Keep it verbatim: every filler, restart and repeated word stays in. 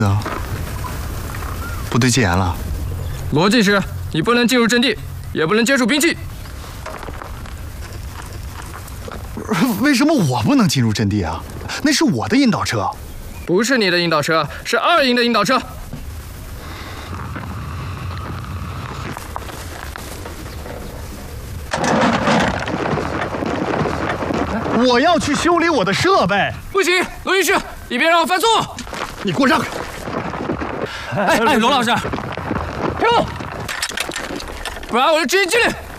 呢？部队戒严了。 逻辑是，你不能进入阵地，也不能接触兵器。 为什么我不能进入阵地啊？那是我的引导车。 不是你的引导车，是二营的引导车。 我要去修理我的设备。 不行，罗女士，你别让我犯错。 你给我让开！ 哎哎，罗老师，停！不然我就直接击令。